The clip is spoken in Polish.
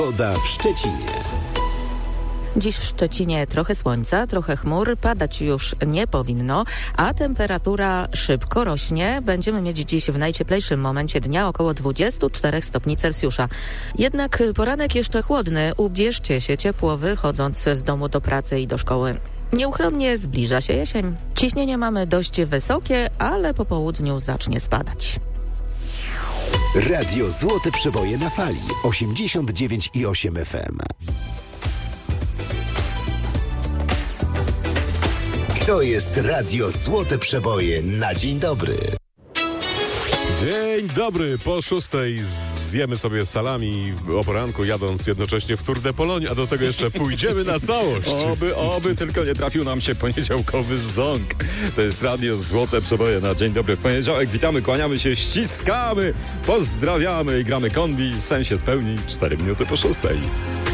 Pogoda w Szczecinie. Dziś w Szczecinie trochę słońca, trochę chmur, padać już nie powinno, a temperatura szybko rośnie. Będziemy mieć dziś w najcieplejszym momencie dnia około 24 stopni Celsjusza. Jednak poranek jeszcze chłodny. Ubierzcie się ciepło, wychodząc z domu do pracy i do szkoły. Nieuchronnie zbliża się jesień. Ciśnienie mamy dość wysokie, ale po południu zacznie spadać. Radio Złote Przeboje na fali 89,8 FM. To jest Radio Złote Przeboje na dzień dobry. Dzień dobry, po 6:00 zjemy sobie salami o poranku, jadąc jednocześnie w Tour de Pologne, a do tego jeszcze pójdziemy na całość. Oby tylko nie trafił nam się poniedziałkowy ząg. To jest Radio Złote Przeboje na dzień dobry. W poniedziałek witamy, kłaniamy się, ściskamy, pozdrawiamy i gramy kombi. Sen się spełni 4 minuty po 6:00.